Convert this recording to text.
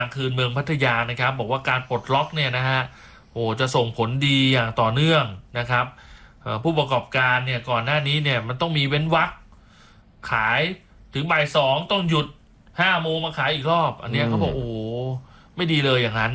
กลางคืนเมืองพัทยานะครับบอกว่าการปลดล็อกเนี่ยนะฮะโอ้จะส่งผลดีอย่างต่อเนื่องนะครับผู้ประกอบการเนี่ยก่อนหน้านี้เนี่ยมันต้องมีเว้นวรรคขายถึงบ่าย 2ต้องหยุด5 โมงมาขายอีกรอบอันเนี้ยเขาบอกโอ้ไม่ดีเลยอย่างนั้น